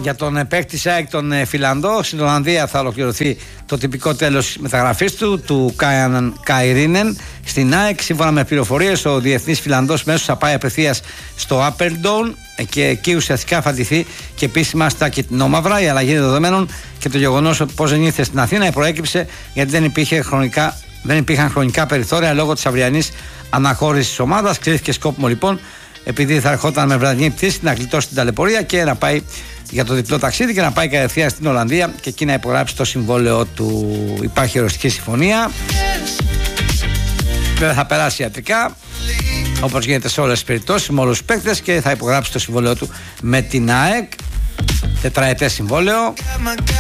Για τον παίκτη ΑΕΚ τον Φιλανδό, στην Ολλανδία θα ολοκληρωθεί το τυπικό τέλος μεταγραφής του Καϊρίνεν στην ΑΕΚ. Σύμφωνα με πληροφορίες, ο διεθνής Φιλανδός μέσος θα πάει απευθείας στο Απελντον και εκεί ουσιαστικά θα ντυθεί και επίσημα στα κιτρινόμαυρα. Η αλλαγή δεδομένων και το γεγονός ότι πώς δεν ήρθε στην Αθήνα προέκυψε γιατί δεν υπήρχαν χρονικά περιθώρια λόγω της αυριανής αναχώρησης της ομάδας. Κρίθηκε σκόπιμο λοιπόν, επειδή θα ερχόταν με βραδινή πτήση, να γλιτώσει την ταλαιπωρία και να πάει για το διπλό ταξίδι και να πάει κατευθείαν στην Ολλανδία και εκεί να υπογράψει το συμβόλαιο του. Υπάρχει οριστική συμφωνία. Βέβαια θα περάσει ιατρικά, όπως γίνεται σε όλες τις περιπτώσεις, με όλους τους παίκτες, και θα υπογράψει το συμβόλαιο του με την ΑΕΚ. 4ετές συμβόλαιο.